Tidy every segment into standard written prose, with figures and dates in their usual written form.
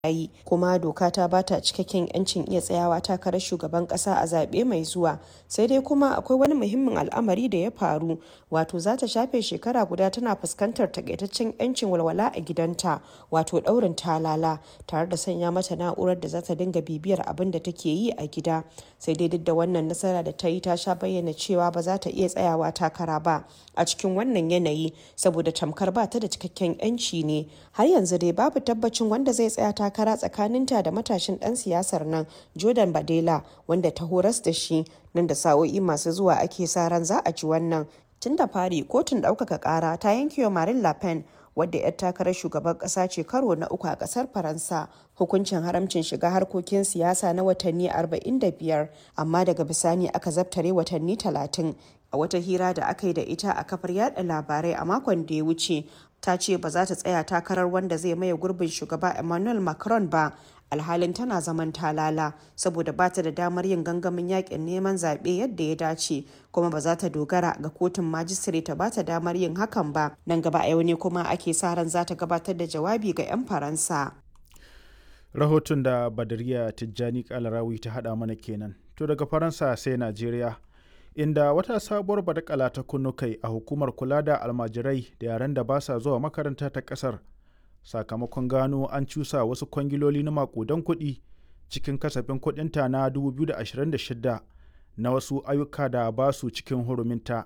yi, kuma doka ta bata cikakken 'yancin iya tsayawa takarar shugaban kasa a zaɓe mai zuwa. Sai dai kuma akwai wani muhimmin al'amari da ya faru, wato za ta shafe shekara guda tana fuskantar takaitaccen 'yancin walwala a gidanta, wato ɗaurin talala, tare da sanya mata na'urar da za ta dinga bibiyar abin da take yi a gida. Sai dai duk da wannan nasara da ta yi, ta sha bayyana cewa ba za ta iya tsayawa takara ba a cikin wannan yanayi, saboda tamkar ba ta da cikakken 'yanci ne. Har yanzu dai babu tabbacin wanda zai tsaya takara tsakaninta da matashin dan siyasar nan Jordan Bardella, wanda ta horas da shi. Nan da sa'o'i masu zuwa ake sa ran za a ji wannan. Tun da fari, kotun ɗaukaka ƙara ta yanke wa Marine Le Pen, wadda 'yar takarar shugaban ƙasa ce karo na uku a ƙasar Faransa, hukuncin haramcin shiga harkokin siyasa na watanni 45, amma daga bisani aka zabtare watanni 30. A wata hira da aka yi da ita a kafar yada labarai a makon da ya wuce, ta ce ba za ta tsaya takarar wanda zai maye gurbin shugaba Emmanuel Macron ba, alhalin tana zaman talala saboda ba ta da damar yin gangamin yakin neman zaɓe yadda ya dace, kuma ba za ta dogara ga kotun majistare ta ba ta damar yin hakan ba. Nan gaba a yau ne kuma ake sa ran za ta gabatar da jawabi ga 'yan Faransa. Rahoton da Badariya Tijjani Kalarawi ta haɗa mana kenan. To daga Faransa sai Najeriya, inda wata sabuwar badakala ta kunnu kai a hukumar kula da almajirai da yaran da ba sa zuwa makaranta ta kasar, sakamakon gano an cusa wasu kwangiloli na makudan kuɗi cikin kasafin kuɗinta na 2026 na wasu ayyuka da ba su cikin huruminta.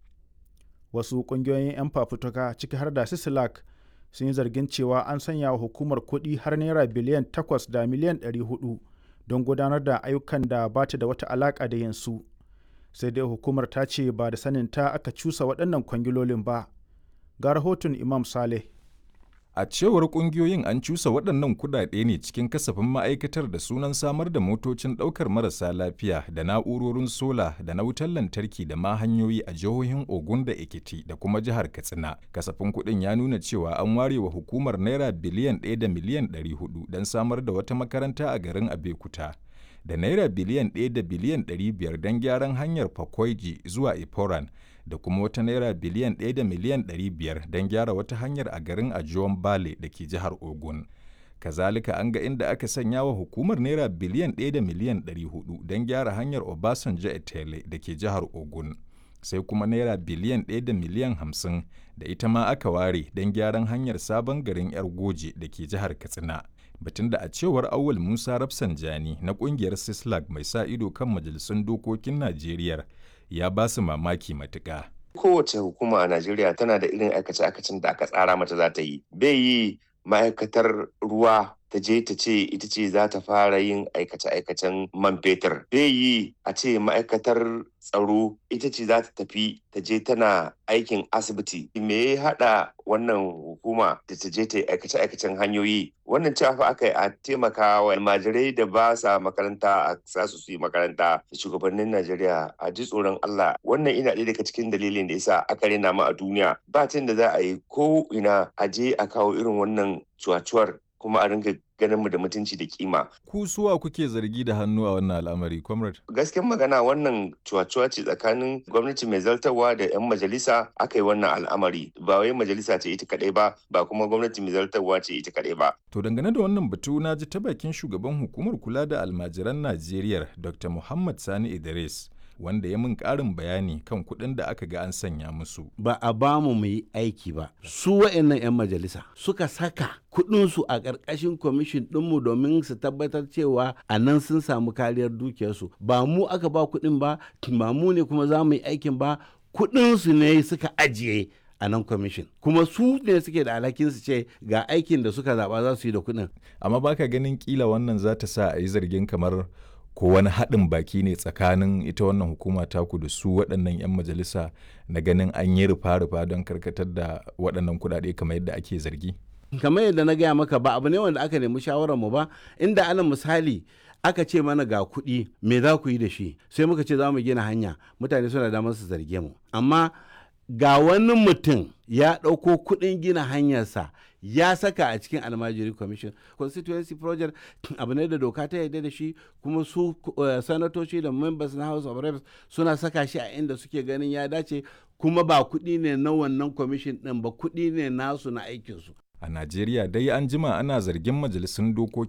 Wasu ƙungiyoyin 'yan fafutuka, ciki har da Sisilak, sun yi zargin cewa an sanya wa hukumar kuɗi har naira biliyan 8 da miliyan 400 don gudanar da ayyukan da ba ta da wata alaƙa da yinsu. Sai dai hukumar ta ce ba da saninta aka cusa waɗannan kwangilolin ba. Ga rahoton Imam Saleh. A cewar ƙungiyoyin, an cusa waɗannan kuɗaɗe ne cikin kasafin ma'aikatar da sunan samar da motocin ɗaukar marasa lafiya da na'urorin sola da na wutar lantarki da ma hanyoyi a jihohin Ogun da Ekiti da kuma jihar Katsina. Kasafin kuɗin ya nuna cewa an ware wa hukumar naira biliyan 1 da miliyan 400 don samar da wata makaranta a garin Abeokuta, da naira biliyan 1 da biliyan 500 don gyaran hanyar Fakwaiji zuwa Iporan, da kuma wata naira biliyan 1 da miliyan 500 don gyara wata hanyar a garin Ajuwan Bale da ke jihar Ogun. Kazalika an ga inda aka sanya wa hukumar naira biliyan 1 da miliyan 400 don gyara hanyar Obasanjo Etele da ke jihar Ogun. Sai kuma naira biliyan 1 da miliyan 50 da ita ma aka ware don gyaran hanyar sabon garin 'Yar Goje da ke jihar Katsina. Batun da a cewar Auwal Musa Rafsanjani na kungiyar Sislag mai sa ido kan majalisun dokokin Najeriya ya ba su mamaki matuƙa. Kowace hukuma a Najeriya tana da irin aikace-aikacen da aka tsara mata za ta yi. Bai yi ma'aikatar ruwa ta je ta ce ita ce za ta fara yin aikace-aikacen man fetur. Bai yi a ce ma'aikatar tsaro ita ce za ta tafi ta je tana aikin asibiti. Me ya haɗa wannan hukuma da ta je ta yi aikace-aikacen hanyoyi? Wannan cewa fa aka yi a taimaka wa almajirai da ba sa makaranta a sa su yi makaranta. Shugabannin Najeriya a ji tsoron Allah. Wannan ina ɗaya daga cikin dalilin da yasa aka rena mu a duniya. Ba tun da za a yi ko ina a je a kawo irin wannan cuwacuwar kuma a ringa ganin mu da mutunci da kima. Ku suwa kuke zargi da hannu a wannan al'amari, comrade? Gaskiyar magana, wannan cuwa-cuwa ce tsakanin gwamnati mai zartarwa da 'yan majalisa aka yi wannan al'amari. Ba wai majalisa ce ita kaɗai ba, ba kuma gwamnati mai zartarwa ce ita kaɗai ba. To dangane da wannan batu, na ji ta bakin shugaban hukumar kula da almajiran Najeriya, Dr. Muhammad Sani Idris, wanda ya min ƙarin bayani kan kuɗin da aka ga an sanya musu. Ba a ba mu yi aiki ba. Su wa'annan 'yan majalisa suka saka kuɗinsu a ƙarƙashin kwamishin ɗinmu domin su tabbatar cewa a nan sun samu kariyar dukiyarsu. Ba mu aka ba kuɗin ba, ba mu ne kuma za mu yi aikin ba, kuɗinsu ne suka ajiye a nan kwamishin, kuma su ne suke da alhakin su ce ga aikin da suka zaɓa za su yi da kuɗin. Amma baka ganin kila wannan za ta sa a yi zargin kamar ko wani haɗin baki ne tsakanin ita wannan hukuma taku da su waɗannan 'yan majalisa na ganin an yi rufa-rufa don karkatar da waɗannan kuɗaɗe kamar yadda ake zargi? Kamar yadda na gaya maka, ba abu ne wanda aka nemi shawararmu ba. Inda ana misali aka ce mana ga kuɗi, me za ku yi da shi, sai muka ce za mu gina hanya, mutane suna damar su zarge mu. Amma ga wani mutum ya ɗauko kuɗin gina hanyarsa ya saka a cikin almajiri commission constituency project, abu ne da doka ta yarda da shi, kuma su sanatoci da members na house of reps suna saka shi a inda suke ganin ya dace, kuma ba kuɗi ne na wannan commission ɗin ba, kuɗi ne nasu na aikinsu. A Najeriya dai an jima ana zargin majalisun dokoki